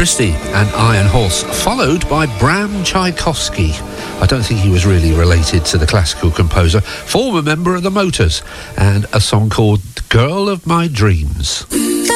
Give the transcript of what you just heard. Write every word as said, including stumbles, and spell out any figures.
Christie and Iron Horse, followed by Bram Tchaikovsky. I don't think he was really related to the classical composer, former member of the Motors, and a song called Girl of My Dreams.